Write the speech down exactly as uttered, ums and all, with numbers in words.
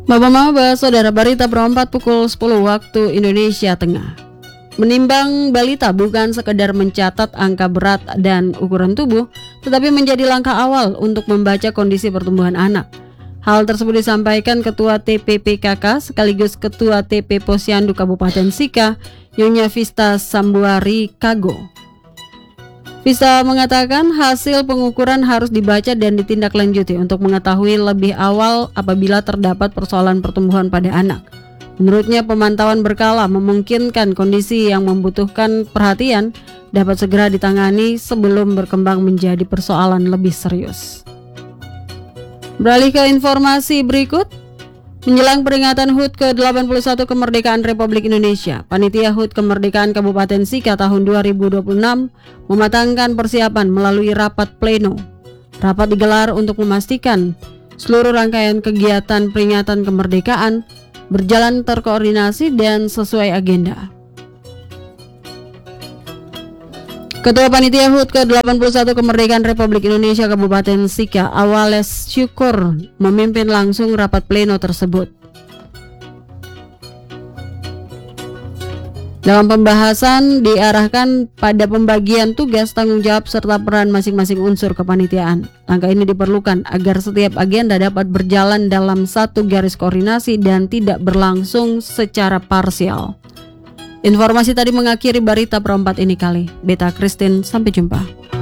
Bapak-bapak, saudara, berita perempat pukul sepuluh waktu Indonesia Tengah. Menimbang balita bukan sekedar mencatat angka berat dan ukuran tubuh, tetapi menjadi langkah awal untuk membaca kondisi pertumbuhan anak. Hal tersebut disampaikan Ketua T P P K K sekaligus Ketua T P Posyandu Kabupaten Sika, Nyonya Vista Sambuari Kago. Vista mengatakan hasil pengukuran harus dibaca dan ditindaklanjuti untuk mengetahui lebih awal apabila terdapat persoalan pertumbuhan pada anak. Menurutnya, pemantauan berkala memungkinkan kondisi yang membutuhkan perhatian dapat segera ditangani sebelum berkembang menjadi persoalan lebih serius. Beralih ke informasi berikut. Menjelang peringatan H U T ke delapan puluh satu Kemerdekaan Republik Indonesia, Panitia H U T Kemerdekaan Kabupaten Sika tahun dua ribu dua puluh enam mematangkan persiapan melalui rapat pleno. Rapat digelar untuk memastikan seluruh rangkaian kegiatan peringatan kemerdekaan berjalan terkoordinasi dan sesuai agenda. Ketua Panitia H U T ke delapan puluh satu Kemerdekaan Republik Indonesia Kabupaten Sika, Awales Syukur, memimpin langsung rapat pleno tersebut. Dalam pembahasan diarahkan pada pembagian tugas, tanggung jawab serta peran masing-masing unsur kepanitiaan. Langkah ini diperlukan agar setiap agenda dapat berjalan dalam satu garis koordinasi dan tidak berlangsung secara parsial. Informasi tadi mengakhiri berita perempat ini kali. Beta Christine, sampai jumpa.